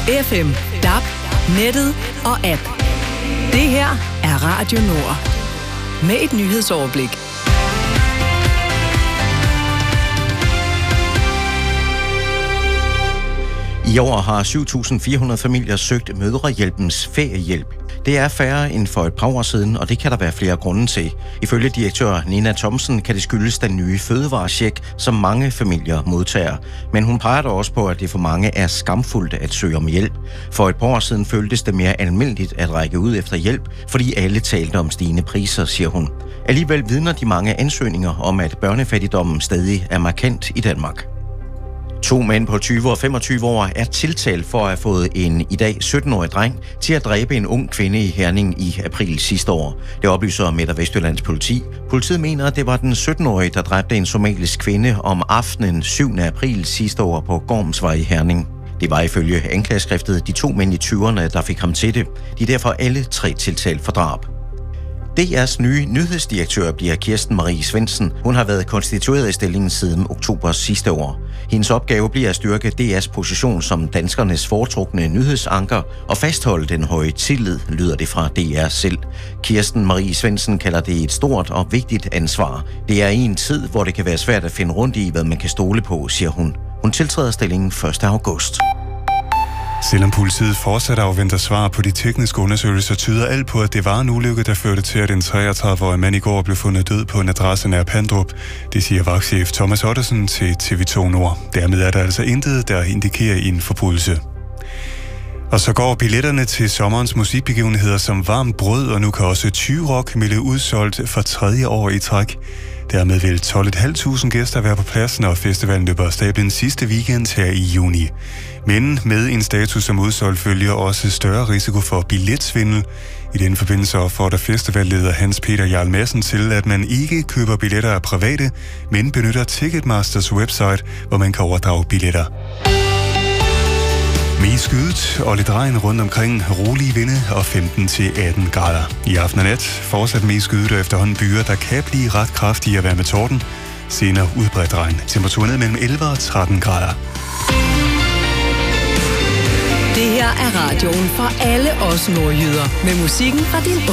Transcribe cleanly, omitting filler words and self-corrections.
FM, DAB, nettet og app. Det her er Radio Nord. Med et nyhedsoverblik. I år har 7.400 familier søgt Mødrehjælpens feriehjælp. Det er færre end for et par år siden, og det kan der være flere grunde til. Ifølge direktør Nina Thomsen kan det skyldes den nye fødevarecheck, som mange familier modtager. Men hun peger dog også på, at det for mange er skamfuldt at søge om hjælp. For et par år siden føltes det mere almindeligt at række ud efter hjælp, fordi alle talte om stigende priser, siger hun. Alligevel vidner de mange ansøgninger om, at børnefattigdommen stadig er markant i Danmark. 2 mænd på 20 og 25 år er tiltalt for at have fået en i dag 17-årig dreng til at dræbe en ung kvinde i Herning i april sidste år. Det oplyser Midt- og Vestjyllands politi. Politiet mener, at det var den 17-årige, der dræbte en somalisk kvinde om aftenen 7. april sidste år på Gormsvej i Herning. Det var ifølge anklageskriftet de 2 mænd i 20'erne, der fik ham til det. De er derfor alle 3 tiltalt for drab. DR's nye nyhedsdirektør bliver Kirsten Marie Svendsen. Hun har været konstitueret i stillingen siden oktober sidste år. Hendes opgave bliver at styrke DR's position som danskernes foretrukne nyhedsanker og fastholde den høje tillid, lyder det fra DR selv. Kirsten Marie Svendsen kalder det et stort og vigtigt ansvar. Det er i en tid, hvor det kan være svært at finde rundt i, hvad man kan stole på, siger hun. Hun tiltræder stillingen 1. august. Selvom politiet fortsat afventer svar på de tekniske undersøgelser, tyder alt på, at det var en ulykke, der førte til, at en 33-årig mand i går blev fundet død på en adresse nær Pandrup. Det siger vagtchef Thomas Ottesen til TV2 Nord. Dermed er der altså intet, der indikerer en forbrydelse. Og så går billetterne til sommerens musikbegivenheder som varmt brød, og nu kan også Tyrock melde udsolgt for 3. år i træk. Dermed vil 12.500 gæster være på pladsen, og festivalen løber af stablen sidste weekend her i juni. Men med en status som udsolgt følger også større risiko for billetsvindel. I den forbindelse opfordrer festivalleder Hans Peter Jarl Madsen til, at man ikke køber billetter af private, men benytter Ticketmasters website, hvor man kan overdrage billetter. Mest skydet og lidt regn rundt omkring, rolige vinde og 15-18 grader. I aften og nat fortsat mest skydet og efterhånden byer, der kan blive ret kraftige at være med torden. Senere udbredt regn. Temperaturen ned mellem 11 og 13 grader. Det her er radioen for alle os nordjyder. Med musikken fra din